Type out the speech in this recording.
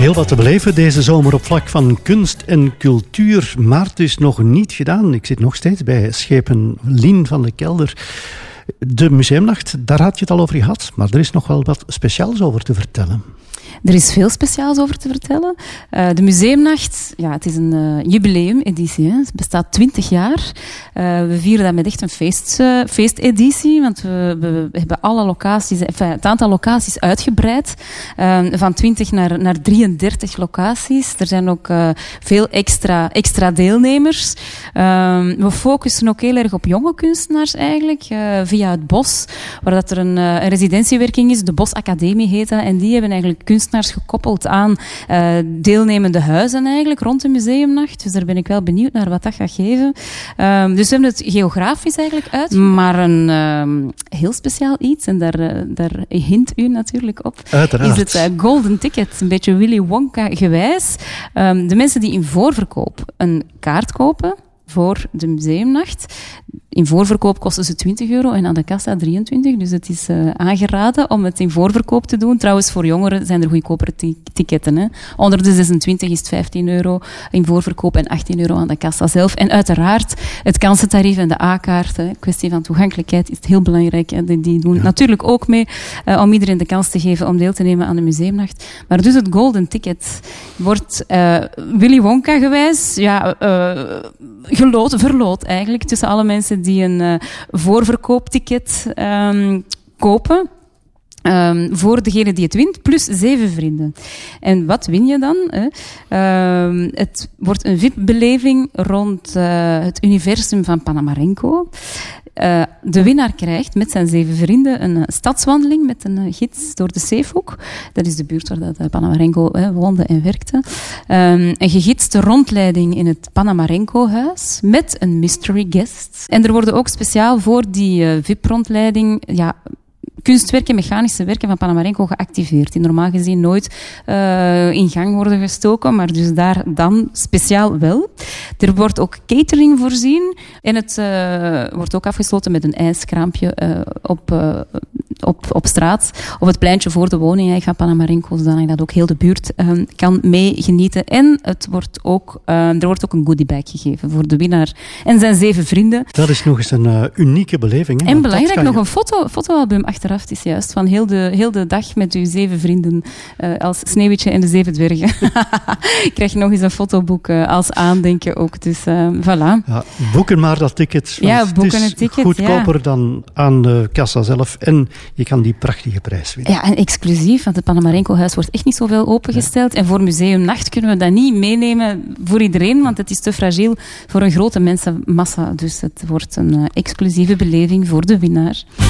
Heel wat te beleven deze zomer op vlak van kunst en cultuur, maar het is nog niet gedaan. Ik zit nog steeds bij schepen Lien van de Kelder. De museumnacht, daar had je het al over gehad, maar er is nog wel wat speciaals over te vertellen. Er is veel speciaals over te vertellen. De museumnacht, ja, het is een jubileumeditie. Het bestaat 20 jaar. We vieren dat met echt een feesteditie, want we hebben alle locaties, het aantal locaties uitgebreid. Van 20 naar 33 locaties. Er zijn ook veel extra deelnemers. We focussen ook heel erg op jonge kunstenaars eigenlijk, via het Bos, waar dat er een residentiewerking is. De Bos Academie heet dat. En die hebben eigenlijk kunstenaars gekoppeld aan deelnemende huizen eigenlijk rond de museumnacht. Dus daar ben ik wel benieuwd naar wat dat gaat geven. Dus we hebben het geografisch eigenlijk uit, maar een heel speciaal iets, en daar hint u natuurlijk op, uiteraard, is het Golden Ticket. Een beetje Willy Wonka gewijs. De mensen die in voorverkoop een kaart kopen voor de museumnacht. In voorverkoop kosten ze €20 en aan de kassa 23. Dus het is aangeraden om het in voorverkoop te doen. Trouwens, voor jongeren zijn er goedkopere ticketten. Hè. Onder de 26 is het €15 in voorverkoop en €18 aan de kassa zelf. En uiteraard het kansentarief en de A-kaart. Kwestie van toegankelijkheid is heel belangrijk. Hè. Die doen natuurlijk ook mee om iedereen de kans te geven om deel te nemen aan de museumnacht. Maar dus het Golden Ticket wordt Willy Wonka gewijs verloot eigenlijk tussen alle mensen die een voorverkoopticket kopen. Voor degene die het wint, plus 7 vrienden. En wat win je dan? Het wordt een VIP-beleving rond het universum van Panamarenko. De winnaar krijgt met zijn 7 vrienden een stadswandeling met een gids door de Zeehoek. Dat is de buurt waar dat Panamarenko woonde en werkte. Een gegidste rondleiding in het Panamarenko-huis met een mystery guest. En er worden ook speciaal voor die VIP-rondleiding kunstwerken, mechanische werken van Panamarenko geactiveerd. Die normaal gezien nooit in gang worden gestoken, maar dus daar dan speciaal wel. Er wordt ook catering voorzien en het wordt ook afgesloten met een ijskraampje op straat, op het pleintje voor de woning van Panamarenko, zodanig dat ook heel de buurt kan meegenieten. En er wordt ook een goodiebag gegeven voor de winnaar en zijn 7 vrienden. Dat is nog eens een unieke beleving. Hè? En belangrijk, nog een fotoalbum achteraf. Het is juist van heel de dag met uw 7 vrienden als Sneeuwwitje en de 7 dwergen. Je krijgt nog eens een fotoboek als aandenken ook. Dus voilà. Ja, boeken maar dat ticket. Ja, boeken het ticket. Goedkoper dan aan de kassa zelf. En je kan die prachtige prijs winnen. Ja, en exclusief, want het Panamarenko-huis wordt echt niet zoveel opengesteld. Ja. En voor Museumnacht kunnen we dat niet meenemen voor iedereen, want het is te fragiel voor een grote mensenmassa. Dus het wordt een exclusieve beleving voor de winnaar.